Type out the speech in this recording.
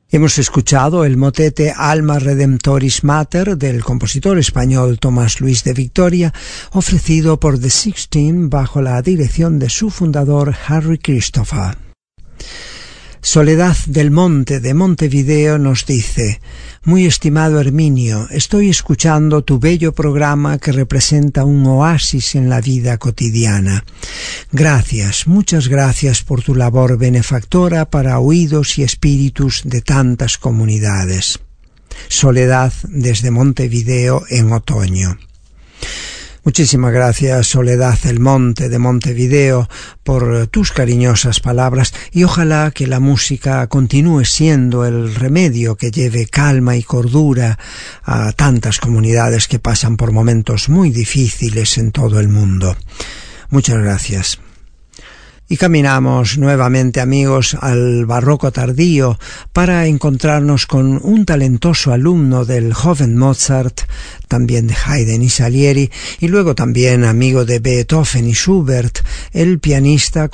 Hemos escuchado el motete Alma Redemptoris Mater del compositor español Tomás Luis de Victoria, ofrecido por The Sixteen bajo la dirección de su fundador Harry Christopher. Soledad del Monte de Montevideo nos dice: muy estimado Herminio, estoy escuchando tu bello programa que representa un oasis en la vida cotidiana. Gracias, muchas gracias por tu labor benefactora para oídos y espíritus de tantas comunidades. Soledad desde Montevideo en otoño. Muchísimas gracias, Soledad del Monte de Montevideo, por tus cariñosas palabras, y ojalá que la música continúe siendo el remedio que lleve calma y cordura a tantas comunidades que pasan por momentos muy difíciles en todo el mundo. Muchas gracias. Y caminamos nuevamente, amigos, al barroco tardío para encontrarnos con un talentoso alumno del joven Mozart, también de Haydn y Salieri, y luego también amigo de Beethoven y Schubert, el pianista